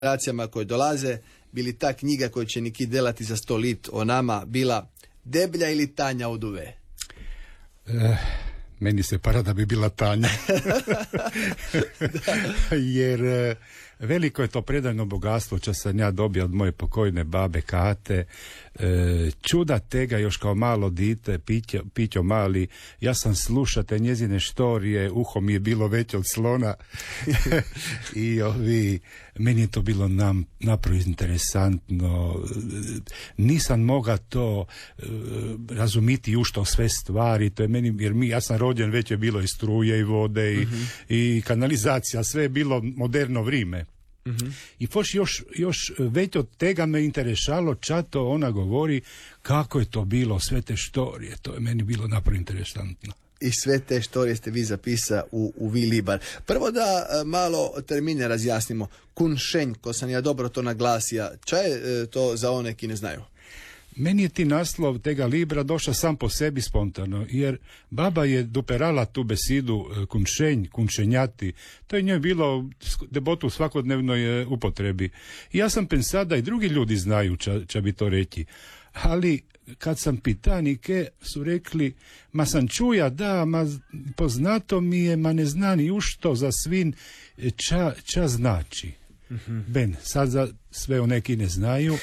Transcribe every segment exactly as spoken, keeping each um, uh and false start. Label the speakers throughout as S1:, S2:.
S1: generacijama koje dolaze, bili ta knjiga koju će Niki delati za sto lit o nama bila deblja ili tanja od uve?
S2: Eh, meni se para da bi bila tanja. Jer eh, veliko je to predajno bogatstvo, čo sam ja dobio od moje pokojne babe Kate. E, čuda tega još kao malo dite, pićo, pićo mali, ja sam sluša te njezine štorije, uho mi je bilo veće od slona. I ovi, meni je to bilo nam, napravo interesantno. Nisam moga to e, razumiti u što sve stvari, to je meni, jer mi, ja sam rođen, već je bilo i struje i vode i, mm-hmm. i kanalizacija, sve je bilo moderno vrijeme. Mm-hmm. I poš još, još već od tega me interesalo čato ona govori kako je to bilo, sve te štorije, to je meni bilo napravo interesantno.
S1: I sve te štorije ste vi zapisa u, u Vi Libar. Prvo da malo termine razjasnimo. Kunšenj, ko sam ja dobro to naglasija, ča je to za one ki ne znaju?
S2: Meni je ti naslov tega libra došao sam po sebi spontano, jer baba je duperala tu besidu kunšenj, kunšenjati. To je njoj bilo debotu u svakodnevnoj upotrebi. I ja sam pensao da i drugi ljudi znaju ča, ča bi to reći. Ali kad sam pitanike su rekli, ma sam čuja da, ma poznato mi je, ma ne zna ni u što za svin ča, ča znači. Mm-hmm. Ben, sad za sve o neki ne znaju.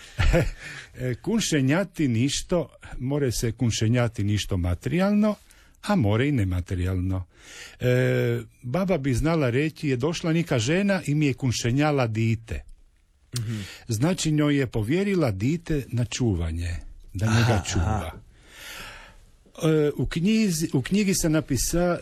S2: Kunšenjati ništo, more se kunšenjati ništo materijalno, a more i nematerijalno. E, baba bi znala reći, je došla neka žena i mi je kunšenjala dite. Mm-hmm. Znači njoj je povjerila dite na čuvanje, da njega čuva. E, u, knjizi, u knjigi se napisa e,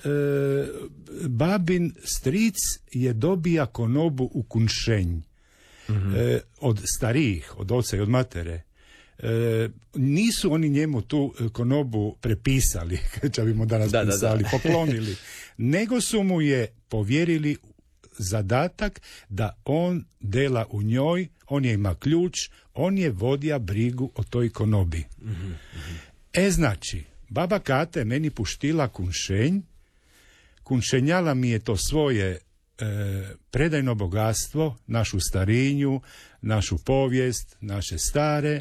S2: babin stric je dobija konobu u kunšenj. Mm-hmm. E, od starijih, od oca i od matere. E, nisu oni njemu tu konobu prepisali, ča bi mu danas da, pisali, da, da. poklonili, nego su mu je povjerili zadatak da on dela u njoj, on je ima ključ, on je vodio brigu o toj konobi. Mm-hmm. E znači, baba Kate meni puštila kunšenj, kunšenjala mi je to svoje E, predajno bogatstvo, našu starinju, našu povijest, naše stare,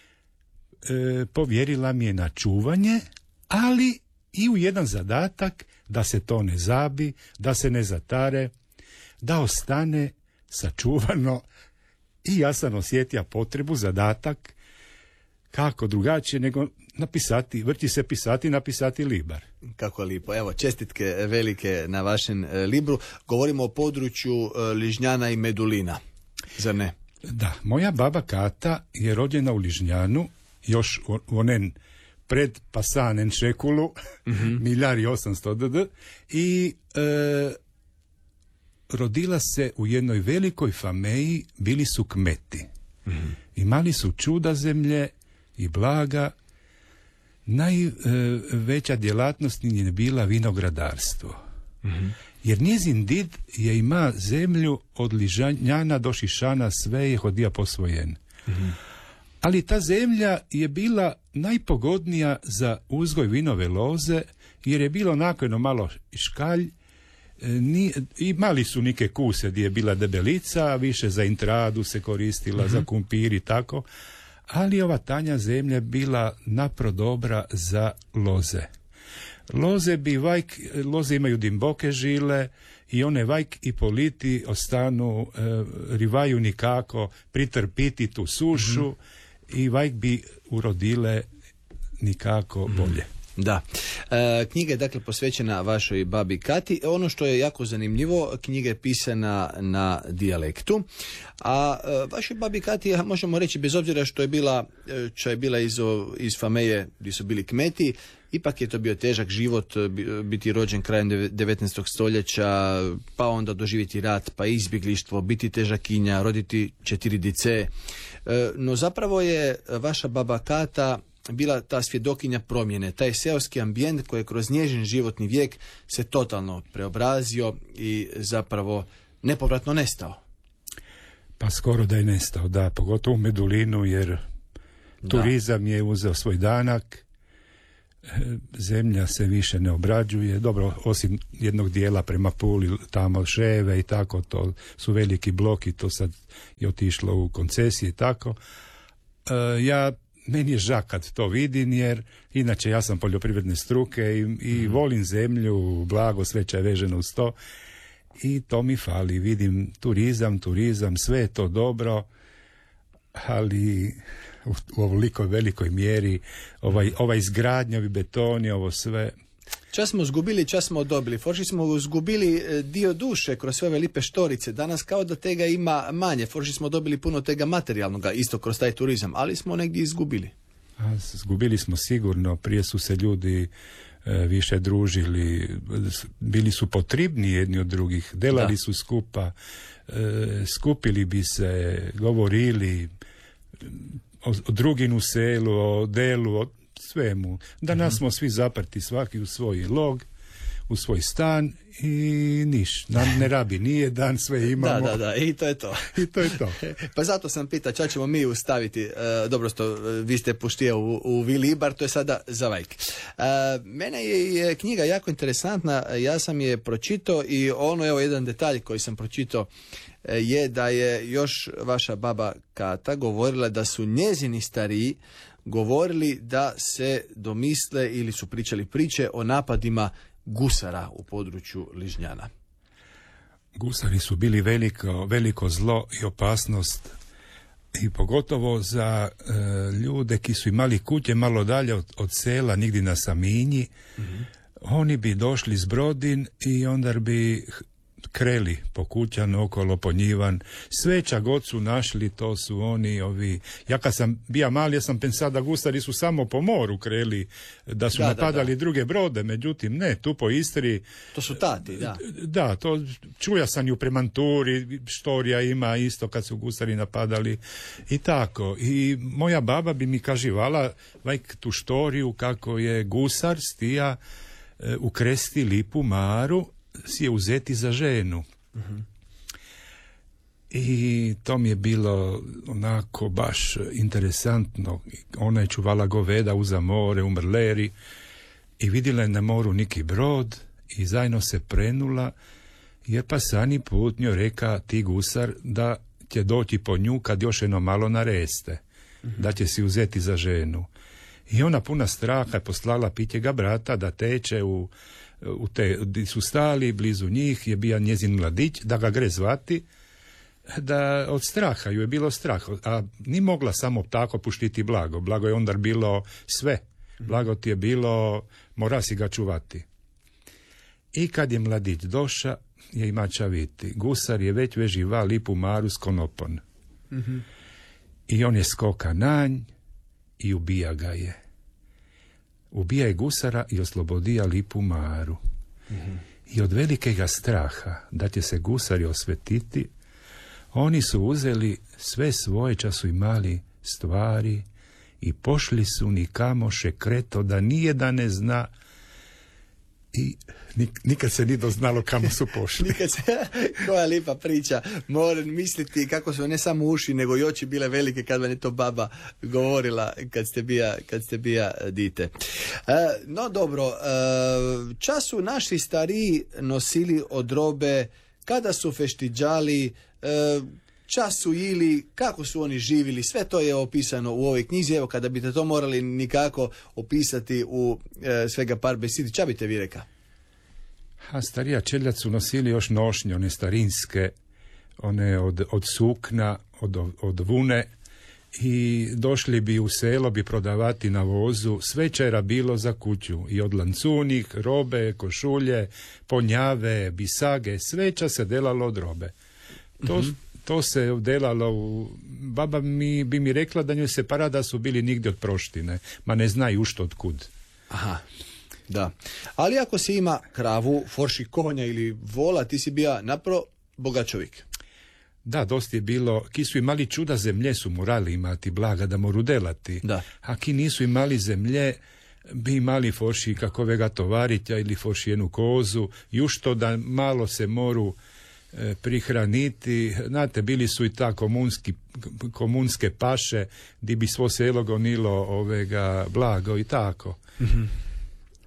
S2: e, povjerila mi je na čuvanje, ali i u jedan zadatak da se to ne zabi, da se ne zatare, da ostane sačuvano. I ja sam osjetio potrebu, zadatak, kako drugačije nego napisati, vrti se pisati, napisati libar.
S1: Kako lipo. Evo, čestitke velike na vašem e, libru. Govorimo o području e, Ližnjana i Medulina. Zar ne?
S2: Da, moja baba Kata je rođena u Ližnjanu, još u onen pred pasanen šekulu, mm-hmm. milijari osamsto dd, i e, rodila se u jednoj velikoj fameji, bili su kmeti. Mm-hmm. Imali su čuda zemlje i blaga. Najveća e, djelatnost je bila vinogradarstvo. Mm-hmm. Jer njezin did je ima zemlju od Ližnjana do Šišana, sve je hodija posvojen. Mm-hmm. Ali ta zemlja je bila najpogodnija za uzgoj vinove loze, jer je bilo nakojno malo škalj, e, ni, imali su neke kuse gdje je bila debelica, više za intradu se koristila, mm-hmm. za kumpir i tako. Ali ova tanja zemlja bila napro dobra za loze. Loze bi vajk, loze imaju dimboke žile i one vajk i politi ostanu, e, rivaju nikako pritrpiti tu sušu mm-hmm. i vajk bi urodile nikako bolje. Mm-hmm.
S1: Da. E, knjiga je dakle posvećena vašoj babi Kati. Ono što je jako zanimljivo, knjiga je pisana na dijalektu, a e, vašoj babi Kati, možemo reći, bez obzira što je bila, čo je bila iz, iz fameje gdje su bili kmeti, ipak je to bio težak život, biti rođen krajem devetnaestog stoljeća, pa onda doživjeti rat, pa izbjeglištvo, biti težakinja, roditi četiri dice. E, no zapravo je vaša baba Kata bila ta svjedokinja promjene, taj seoski ambijent koji je kroz njezin životni vijek se totalno preobrazio i zapravo nepovratno nestao.
S2: Pa skoro da je nestao, da, pogotovo u Medulinu, jer da. Turizam je uzeo svoj danak, zemlja se više ne obrađuje, dobro, osim jednog dijela prema Puli, tamo Ševe i tako, to su veliki bloki, to sad je otišlo u koncesije i tako. E, ja, meni je žak kad to vidim, jer inače ja sam poljoprivredne struke i, i mm. volim zemlju, blago, sreća je vežena uz to i to mi fali. Vidim turizam, turizam, sve je to dobro, ali u, u ovolikoj velikoj mjeri ovaj, ovaj izgradnja, ovi betoni, ovo sve.
S1: Čas smo zgubili, čas smo dobili. Forši smo zgubili dio duše kroz sve ove lipe štorice. Danas kao da tega ima manje. Forši smo dobili puno tega materijalnoga, isto kroz taj turizam, ali smo negdje izgubili.
S2: A, zgubili smo sigurno. Prije su se ljudi e, više družili, bili su potrebni jedni od drugih, delali da. su skupa, e, skupili bi se, govorili o, o drugim u selu, o delu, o svemu. Danas mm-hmm. smo svi zaprti, svaki u svoj log, u svoj stan i niš. Nam ne rabi nije dan, sve imamo.
S1: Da, da, da, i to je to.
S2: I to je to.
S1: Pa zato sam pita, čak ćemo mi ustaviti, e, dobro što vi ste puštije u, u Vili Ibar, to je sada za vajk. E, mene je, je knjiga jako interesantna, ja sam je pročitao i ono, evo jedan detalj koji sam pročitao je da je još vaša baba Kata govorila da su njezini stariji govorili da se domisle ili su pričali priče o napadima gusara u području Ližnjana.
S2: Gusari su bili veliko, veliko zlo i opasnost i pogotovo za e, ljude ki su imali kuće malo dalje od, od sela, nigdje na Saminji. Mm-hmm. Oni bi došli s brodin i onda bi kreli po kućanu, okolo, po njivan. Sve ča god su našli, to su oni, ovi... Ja kad sam bija mali, ja sam pensao da gusari su samo po moru kreli, da su da, napadali da, da. druge brode, međutim, ne, tu po Istri...
S1: To su tati, da.
S2: Da, to čuja sam i u Premanturi, štorija ima isto kad su gusari napadali i tako. I moja baba bi mi kaživala like, tu štoriju kako je gusar stija e, u kresti lipu Maru, si je uzeti za ženu. Uh-huh. I to mi je bilo onako baš interesantno. Ona je čuvala goveda uza more, u Mrleri i vidjela je na moru neki brod i zajedno se prenula jer pa sani put njoj reka ti gusar da će doći po nju kad još jedno malo nareste. Uh-huh. Da će si uzeti za ženu. I ona puna straha je poslala pitjega brata da teče u u te, gdje su stali, blizu njih je bio njezin mladić, da ga gre zvati, da od straha, ju je bilo strah, a ni mogla samo tako puštiti blago. Blago je onda bilo sve. Blago ti je bilo, mora si ga čuvati. I kad je mladić doša, je ima čaviti. Gusar je već veživa lipu Maru s konopon. Mm-hmm. I on je skoka nanj i ubija ga je. Ubija je gusara i oslobodija lipu Maru. Mm-hmm. I od velikega straha da će se gusari osvetiti, oni su uzeli sve svoje ča su imali stvari i pošli su nikamo šekreto da nijedan ne zna i nik, nikad se ni doznalo kamo su pošli.
S1: Nikad se, koja lipa priča. Moram misliti kako su ne samo uši nego i oči bile velike kad vam je to baba govorila kad ste bija, kad ste bija dite. E, no dobro, e, čas su naši stariji nosili odrobe, kada su feštiđali, e, čas su jili, kako su oni živili, sve to je opisano u ovoj knjizi. Evo, kada biste to morali nikako opisati u e, svega par besidi, ča biste vi reka?
S2: A starija čeljac su nosili još nošnje, one starinske, one od, od sukna, od, od vune i došli bi u selo bi prodavati na vozu, sve čera bilo za kuću i od lancunih, robe, košulje, ponjave, bisage, sve ča se delalo od robe. To mm-hmm. To se delalo u... Baba mi, bi mi rekla da njoj se parada su bili nigdje od proštine, ma ne znaju što od kud.
S1: Aha, da. Ali ako si ima kravu, forši konja ili vola, ti si bija napro bogat čovjek.
S2: Da, dosta je bilo, ki su imali čuda zemlje su morali imati blaga da moru delati. Da. A ki nisu imali zemlje, bi imali forši kakovega tovarića ili forši jednu kozu, jušto da malo se moru prihraniti. Znate, bili su i ta komunski, komunske paše gdje bi svo selo gonilo ovega blago i tako. Mm-hmm.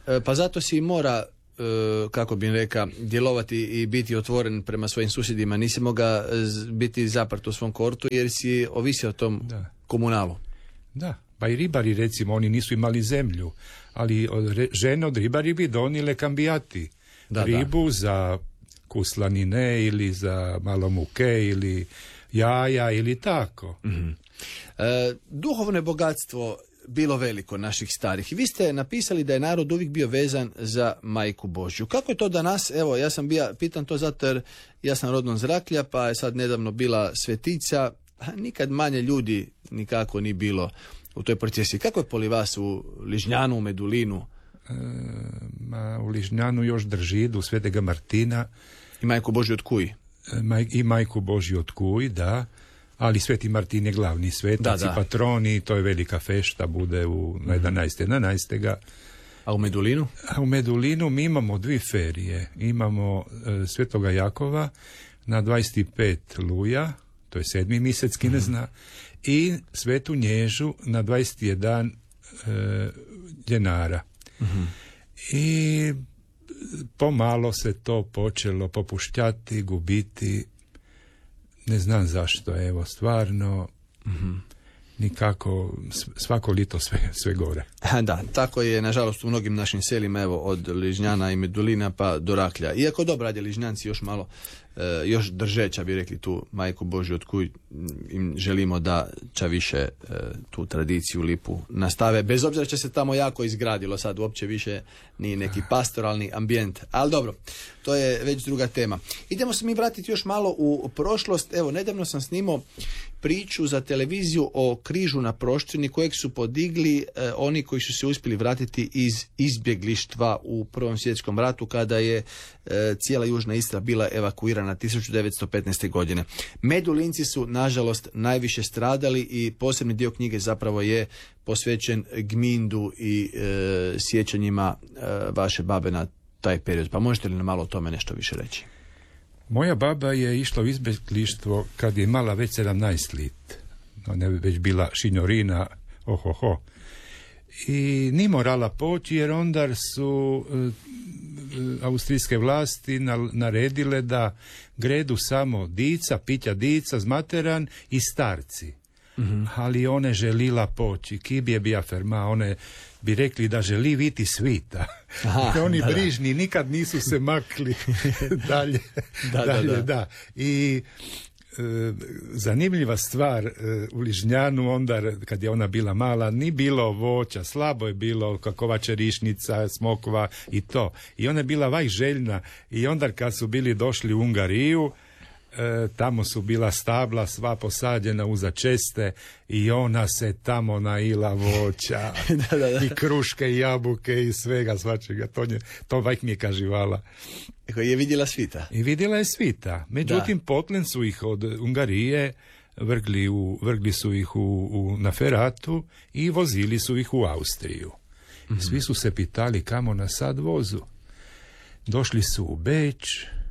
S1: pa zato si mora, kako bih rekao, djelovati i biti otvoren prema svojim susjedima. Nisi mogao biti zaprt u svom kortu jer si ovisio o tom da. komunalu.
S2: Da, pa i ribari recimo, oni nisu imali zemlju, ali od re, žene od ribari bi donile kambijati. Da, ribu da. za kuslanine ili za malo muke ili jaja ili tako.
S1: Mm-hmm. E, duhovno je bogatstvo bilo veliko naših starih. I vi ste napisali da je narod uvijek bio vezan za Majku Božju. Kako je to danas? Evo, ja sam bija, pitan to zato jer ja sam rodnom Zraklja, pa je sad nedavno bila svetica. Nikad manje ljudi nikako ni bilo u toj procesiji. Kako je poli vas u Ližnjanu, u Medulinu?
S2: E, ma, u Ližnjanu još drži do Svetega Martina.
S1: I Majku Božju od Kuj?
S2: E, maj, I Majku Božju od Kuj, da. Ali Sveti Martin je glavni svetac i patroni, to je velika fešta, bude u jedanaeste jedanaestega
S1: A u Medulinu?
S2: A u Medulinu mi imamo dvije ferije. Imamo e, Svetoga Jakova na dvadeset pet luja, to je sedmi mjesec kinezna, mm-hmm. i Svetu Nježu na dvadeset jedan e, ljenara. Mm-hmm. I pomalo se to počelo popuštjati, gubiti. Ne znam zašto, evo, stvarno, mm-hmm. nikako, svako lito sve, sve gore.
S1: Da, tako je, nažalost, u mnogim našim selima, evo, od Ližnjana i Medulina pa do Raklja. Iako dobro, radi Ližnjanci još malo, e, još držeća bi rekli tu Majku Božju od kuj im želimo da ča više e, tu tradiciju lipu nastave, bez obzira će se tamo jako izgradilo, sad uopće više ni neki pastoralni ambijent, ali dobro, to je već druga tema. Idemo se mi vratiti još malo u prošlost. Evo, nedavno sam snimao priču za televiziju o križu na Proščini kojeg su podigli e, oni koji su se uspjeli vratiti iz izbjeglištva u Prvom svjetskom ratu kada je e, cijela južna Istra bila evakuirana tisuću devetsto petnaeste. godine. Medulinci su nažalost najviše stradali i posebni dio knjige zapravo je posvećen Gmindu i e, sjećanjima e, vaše babe na taj period. Pa možete li nam malo o tome nešto više reći?
S2: Moja baba je išla u izbjeglištvo kad je imala već sedamnaest lit. Ona je već bila šinjorina, ohoho. I ni morala poći jer onda su e, austrijske vlasti naredile da gredu samo dica, pitja dica, zmateran i starci. Mm-hmm. Ali one želila poći. Kibije bi aferma, one bi rekli da želi viti svita. Aha, oni da, brižni da. nikad nisu se makli dalje. Da, dalje da, da. da. I e, zanimljiva stvar e, u Ližnjanu, onda kad je ona bila mala, ni bilo voća, slabo je bilo kakova čerišnica, smokva i to. I ona je bila vaj željna i onda kad su bili došli u Ungariju, E, tamo su bila stabla sva posađena uza česte i ona se tamo naila voća da, da, da. i kruške i jabuke i svega svačega, to, nje, to vajk mi je kaživala.
S1: Je vidjela svita?
S2: I vidjela je svita, međutim da. Potlen su ih od Ungarije vrgli, u, vrgli su ih u, u, na feratu i vozili su ih u Austriju. Mm-hmm. Svi su se pitali kamo nas sad vozu. Došli su u Beč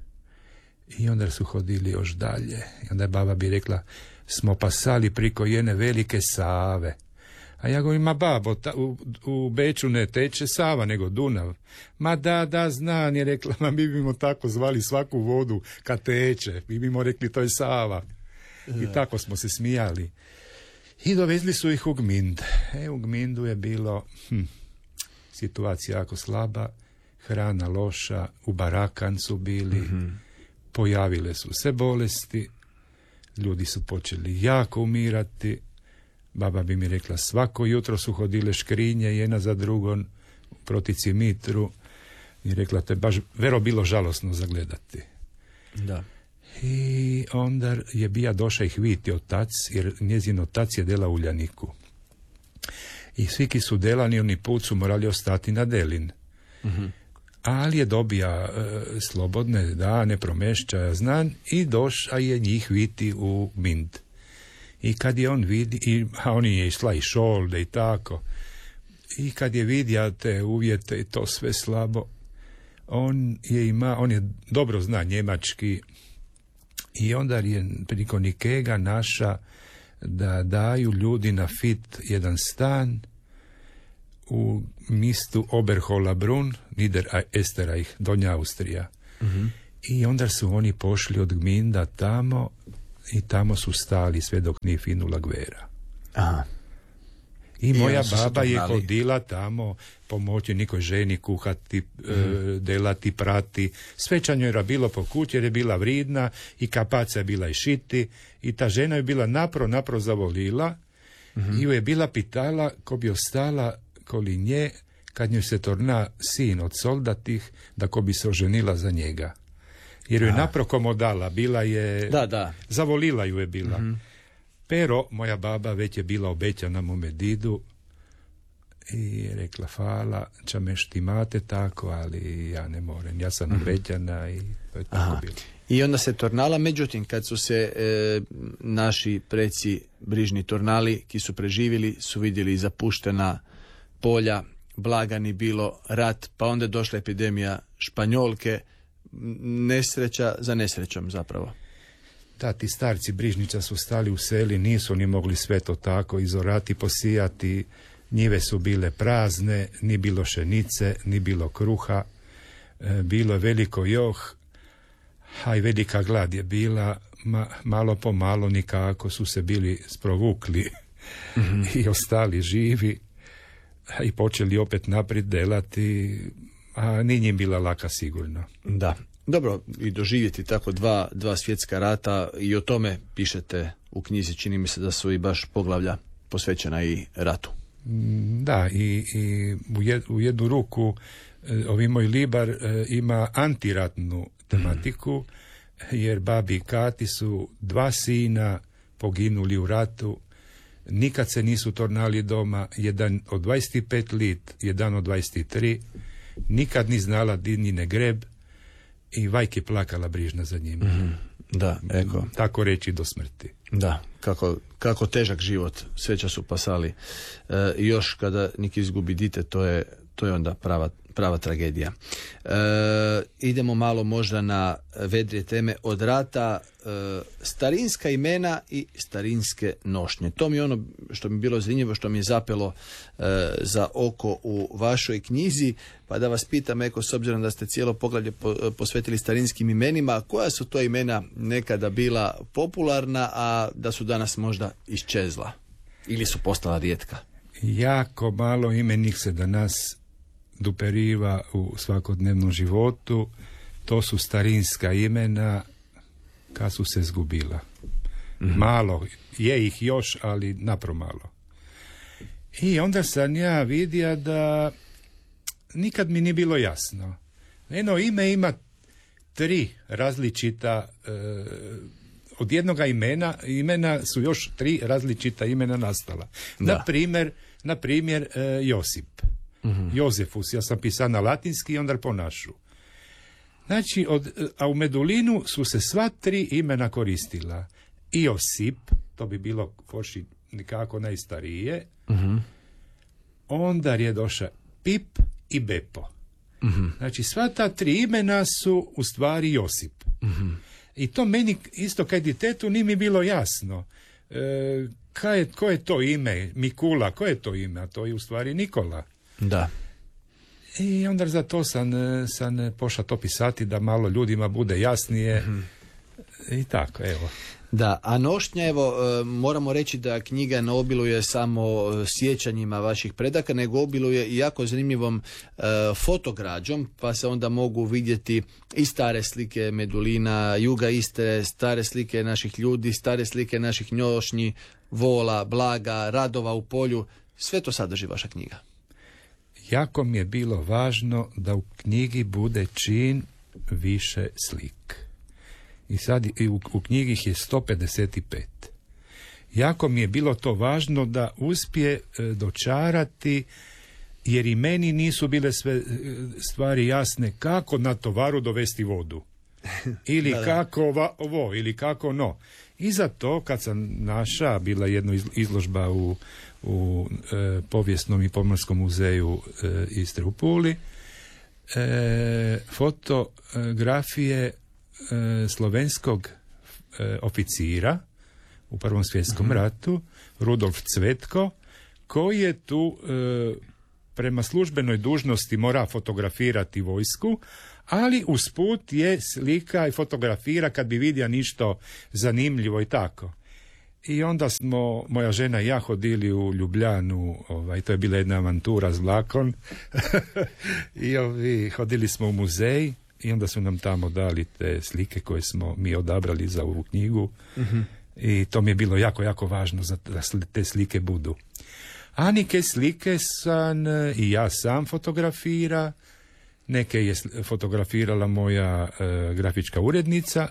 S2: i onda su hodili još dalje. I onda je baba bi rekla, smo pasali priko jedne velike Save. A ja govorim, ma babo, ta, u, u Beču ne teče Sava, nego Dunav. Ma da, da, znam, je rekla, ma mi bimo tako zvali svaku vodu kad teče. Mi bimo rekli, to je Sava. I tako smo se smijali. I dovezli su ih u Gmind. E, u Gmindu je bilo hm, situacija jako slaba, hrana loša, u barakan su bili, mm-hmm. pojavile su se bolesti, ljudi su počeli jako umirati. Baba bi mi rekla, svako jutro su hodile škrinje jedna za drugom proti Cimitru i rekla, to je baš vero bilo žalosno zagledati.
S1: Da.
S2: I onda je bija došao ih vidjeti otac, jer njezin otac je dela u Uljaniku. I svi ki su delani, oni put su morali ostati na delin. Mm-hmm. Ali je dobija e, slobodne dane, promešćaja znan i došao je njih vidjeti u Gmind. I kad je on vidi, i, a oni je išla i šolde i tako, i kad je vidio te uvjete i to sve slabo, on je ima, on je dobro zna njemački i onda je priko Nikega naša da daju ljudi na fit jedan stan u mistu Oberholla-Brunn, Niederösterreich, Donja Austrija. Mm-hmm. I onda su oni pošli od Gminda tamo i tamo su stali sve dok nije finula Gvera.
S1: Aha.
S2: I, I moja baba je hodila tamo pomoći nikoj ženi kuhati, mm-hmm. e, delati, prati. Svečanjo je bilo po kući jer je bila vridna i kapaca je bila i šiti i ta žena je bila napro, napro zavolila mm-hmm. i ju je bila pitala ko bi ostala koli nje kad njoj se torna sin od soldatih da ko bi se oženila za njega. Jer ju je napro komodala, bila je,
S1: da, da.
S2: zavolila ju je bila.
S1: Mm-hmm.
S2: Pero moja baba već je bila obećana mome didu i je rekla hvala, čameš ti mate tako, ali ja ne morem, ja sam mm-hmm. obećana i to je tako Aha. bilo.
S1: I onda se tornala, međutim kad su se e, naši preci brižni tornali ki su preživjeli su vidjeli zapuštena polja, blagani bilo rat, pa onda je došla epidemija španjolke, nesreća za nesrećom zapravo.
S2: Da, ti starci brižniča su stali u seli, nisu ni mogli sve to tako izorati, posijati, njive su bile prazne, ni bilo šenice, ni bilo kruha, e, bilo je veliko joh, a i velika glad je bila, ma, malo po malo nikako su se bili sprovukli mm-hmm. i ostali živi i počeli opet naprijed delati, a ni njim bila laka sigurno.
S1: Da. Dobro, i doživjeti tako dva, dva svjetska rata i o tome pišete u knjizi, čini mi se da su i baš poglavlja posvećena i ratu.
S2: Da, i, i u, jed, u jednu ruku ovi moj libar e, ima antiratnu tematiku, mm. jer babi i Kati su dva sina poginuli u ratu, nikad se nisu tornali doma, jedan od dvadeset pet lit, jedan od dvadeset tri, nikad ni znala dinjine greb, i vajke plakala brižna za njima.
S1: Mm-hmm. Da, eko.
S2: Tako reći do smrti.
S1: Da, kako, kako težak život, sveća su pasali. E, još kada nik izgubi dite, to je, to je onda prava, prava tragedija. E, idemo malo možda na vedrije teme od rata, e, starinska imena i starinske nošnje. To mi je ono što mi je bilo zanimljivo, što mi je zapelo e, za oko u vašoj knjizi, pa da vas pitam, eko, s obzirom da ste cijelo poglavlje po, posvetili starinskim imenima, koja su to imena nekada bila popularna, a da su danas možda iščezla ili su postala rijetka?
S2: Jako malo imenih se danas duperiva u svakodnevnom životu, to su starinska imena kad su se zgubila. Mm-hmm. Malo, je ih još, ali napromalo. I onda sam ja vidio da nikad mi nije bilo jasno. Eno ime ima tri različita, e, od jednoga imena, imena su još tri različita imena nastala. Na primjer, na primjer e, Josip. Mm-hmm. Jozefus, ja sam pisao na latinski i onda po našu. Znači, od, a u Medulinu su se sva tri imena koristila. Josip, to bi bilo forši nikako najstarije. Mm-hmm. Onda je došao Pip i Bepo. Mm-hmm. Znači, sva ta tri imena su u stvari Josip. Mm-hmm. I to meni isto kad ditetu nije mi bilo jasno. E, kaj je, ko je to ime? Mikula, ko je to ime? A to je u stvari Nikola.
S1: Da.
S2: I onda za to sam, sam pošao to pisati da malo ljudima bude jasnije. Mm-hmm. I tako, evo.
S1: Da, a nošnja, evo, moramo reći da knjiga ne obiluje samo sjećanjima vaših predaka, nego obiluje i jako zanimljivom e, fotograđom, pa se onda mogu vidjeti i stare slike Medulina, juga Istre, stare slike naših ljudi, stare slike naših nošnji, vola, blaga, radova u polju. Sve to sadrži vaša knjiga.
S2: Jako mi je bilo važno da u knjigi bude čin više slik. I sad i u, u knjigi ih je sto pedeset pet. Jako mi je bilo to važno da uspije e, dočarati, jer i meni nisu bile sve e, stvari jasne kako na tovaru dovesti vodu. Ili da, da. kako ova, ovo, ili kako no. I zato kad sam naša, bila jedna izložba u, u e, povijesnom i pomorskom muzeju e, Istre u Puli, e, fotografije E, slovenskog e, oficira u Prvom svjetskom uh-huh. ratu, Rudolf Cvetko, koji je tu e, prema službenoj dužnosti mora fotografirati vojsku, ali usput je slika i fotografira kad bi vidio ništo zanimljivo i tako. I onda smo, moja žena i ja, hodili u Ljubljanu, ovaj, to je bila jedna avantura s vlakom, i ovi, hodili smo u muzej i onda su nam tamo dali te slike koje smo mi odabrali za ovu knjigu. Mm-hmm. I to mi je bilo jako, jako važno za, da te slike budu. A neke slike sam i ja sam fotografira, neke je fotografirala moja e, grafička urednica,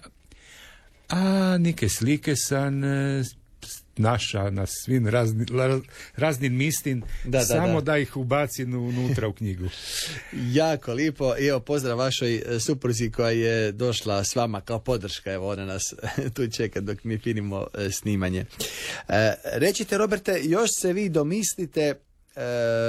S2: a neke slike sam e, naša na svim razni, raz, raznim mistin, da, da, samo da. da ih ubacim unutra u knjigu.
S1: Jako lipo. I evo, pozdrav vašoj supruzi koja je došla s vama kao podrška. Evo, ona nas tu čeka dok mi finimo e, snimanje. E, Recite, Roberte, još se vi domislite, e,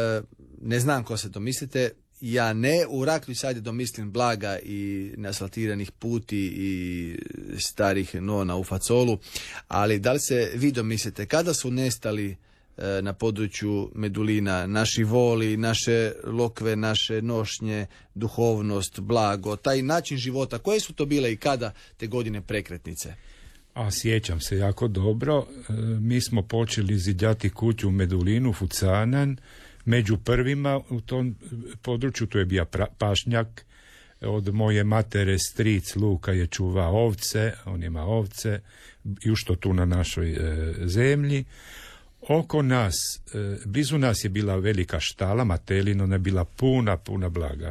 S1: ne znam ko se domislite, ja ne, u Raklju sad je domislim blaga i neasfaltiranih puti i starih nona u facolu, ali da li se vi domislite kada su nestali e, na području Medulina naši voli, naše lokve, naše nošnje, duhovnost, blago, taj način života, koje su to bile i kada te godine prekretnice?
S2: A sjećam se jako dobro, e, mi smo počeli zidjati kuću u Medulinu, Fucanan. Među prvima u tom području, to je bio pašnjak, od moje matere stric Luka je čuva ovce, on ima ovce, jušto tu na našoj e, zemlji. Oko nas, e, blizu nas je bila velika štala, Matelin, ona je bila puna, puna blaga.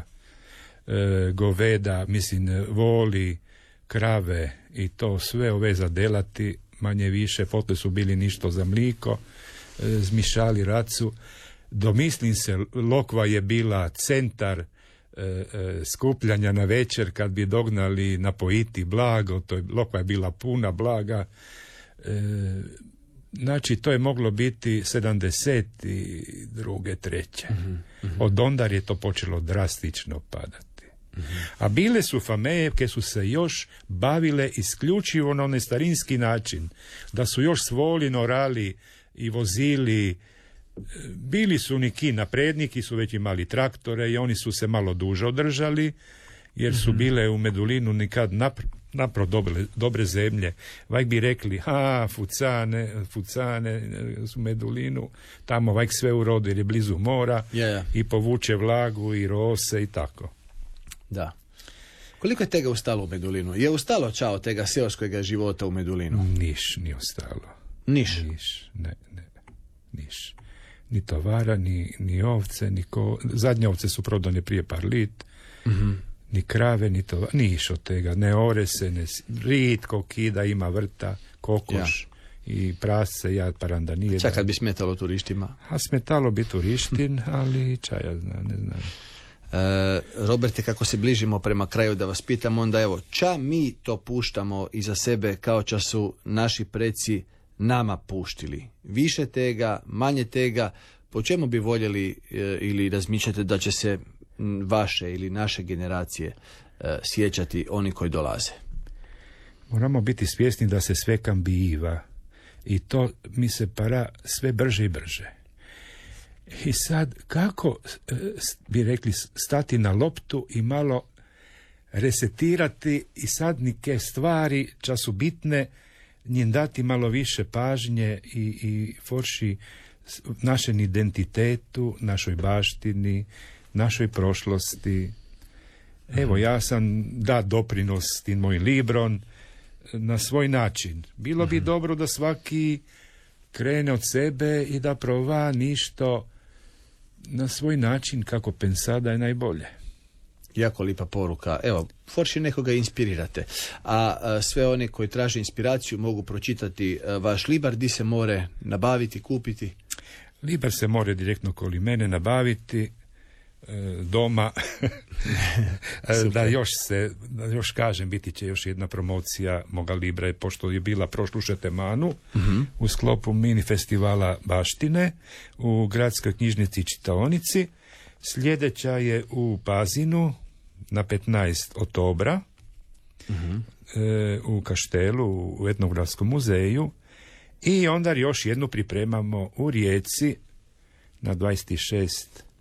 S2: E, goveda, mislim, voli, krave i to sve ove zadelati, manje više, potle su bili ništo za mliko, e, zmišali racu. Domislim se, Lokva je bila centar e, e, skupljanja na večer kad bi dognali napojiti blago, to je, Lokva je bila puna blaga. E, znači, to je moglo biti sedamdeset druge, treće. Mm-hmm, mm-hmm. Od ondar je to počelo drastično padati. Mm-hmm. A bile su fameje koje su se još bavile isključivo na onaj starinski način, da su još svoli, norali i vozili. Bili su neki napredniki, su već imali traktore i oni su se malo duže održali, jer su mm-hmm. bile u Medulinu nikad napr- napro dobre, dobre zemlje. Vajk bi rekli, ha, Fucane, Fucane u Medulinu, tamo vajk sve urodi jer je blizu mora, yeah. i povuče vlagu i rose i tako.
S1: Da. Koliko je tega ustalo u Medulinu? Je ustalo čao tega seoskojega života u Medulinu?
S2: Niš nije ostalo.
S1: Niš?
S2: Niš, ne, ne, niš. Ni tovara, ni, ni ovce, ni ko... Zadnje ovce su prodane prije par lit, mm-hmm. ni krave, ni tovara, niš od tega, ne ore se, ne... ritko kida ima vrta, kokoš ja. i prasce, jad paranda nije.
S1: Čak kad bi smetalo turištima?
S2: A smetalo bi turištin, ali čaja znam, ne znam.
S1: E, Roberte, kako se bližimo prema kraju da vas pitam, onda evo, ča mi to puštamo iza sebe kao ča su naši preci nama puštili? Više tega, manje tega, po čemu bi voljeli e, ili razmišljate da će se m, vaše ili naše generacije e, sjećati oni koji dolaze?
S2: Moramo biti svjesni da se sve kambiva i to mi se para sve brže i brže. I sad, kako e, bi rekli, stati na loptu i malo resetirati i sad neke stvari ča su bitne, njim dati malo više pažnje i, i forši našem identitetu, našoj baštini, našoj prošlosti. Evo, ja sam da doprinos tim moj libron na svoj način. Bilo bi dobro da svaki krene od sebe i da prova ništo na svoj način kako pensa da je najbolje.
S1: Jako lipa poruka. Evo, forši nekoga inspirirate. A, a sve one koji traže inspiraciju mogu pročitati a, vaš libar, di se more nabaviti, kupiti?
S2: Libar se more direktno koli mene nabaviti e, doma. da još se, da još kažem, biti će još jedna promocija moga libra, pošto je bila prošlu šetemanu mm-hmm. u sklopu mini festivala Baštine u gradskoj knjižnici i čitaonici. Sljedeća je u Pazinu na petnaest oktobra mm-hmm. e, u Kaštelu, u etnografskom muzeju, i onda još jednu pripremamo u Rijeci na dvadeset šest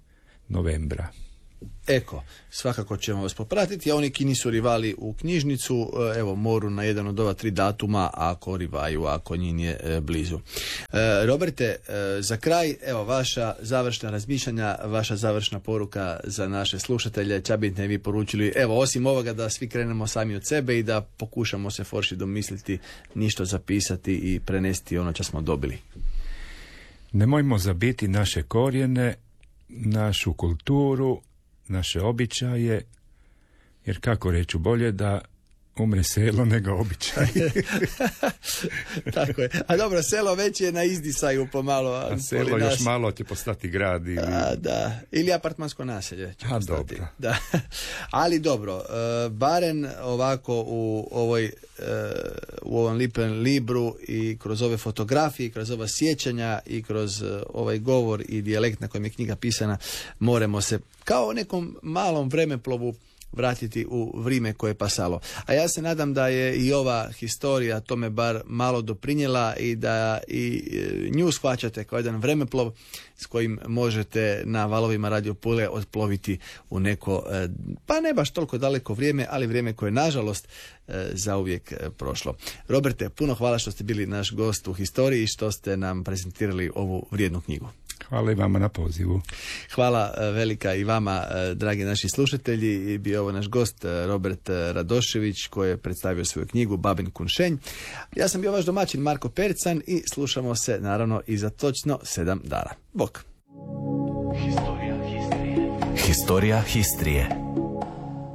S2: novembra.
S1: Eko, svakako ćemo vas popratiti, a oni ki nisu rivali u knjižnicu, evo, moru na jedan od ova tri datuma, ako rivaju, ako njim je e, blizu. E, Roberte, e, za kraj, evo, vaša završna razmišljanja, vaša završna poruka za naše slušatelje, ča bi ne vi poručili, evo, osim ovoga da svi krenemo sami od sebe i da pokušamo se forši domisliti, ništo zapisati i prenesti ono što smo dobili.
S2: Nemojmo zabiti naše korijene, našu kulturu, naše običaje, jer kako reću, bolje da umre selo nego običaj.
S1: Tako je. A dobro, selo već je na izdisaju pomalo. A,
S2: a selo još malo će postati grad. Ili...
S1: A, da. Ili apartmansko naselje će
S2: a,
S1: postati.
S2: Dobro.
S1: Da. Ali dobro, e, barem ovako u ovoj e, u ovom lipem libru i kroz ove fotografije, kroz ova sjećanja i kroz e, ovaj govor i dijalekt na kojem je knjiga pisana, moramo se kao nekom malom vremeplovu vratiti u vrijeme koje je pasalo. A ja se nadam da je i ova historija tome bar malo doprinjela i da i nju shvaćate kao jedan vremeplov s kojim možete na valovima Radio Pule otploviti u neko, pa ne baš toliko daleko vrijeme, ali vrijeme koje je nažalost zauvijek prošlo. Roberte, puno hvala što ste bili naš gost u historiji i što ste nam prezentirali ovu vrijednu knjigu.
S2: Hvala i vama na pozivu.
S1: Hvala velika i vama, dragi naši slušatelji. I bio ovo naš gost Robert Radošević koji je predstavio svoju knjigu Babin Kunšenj. Ja sam bio vaš domaćin Marko Percan i slušamo se naravno i za točno sedam dana. Bok. Historija Histrije.
S3: Historija Histrije.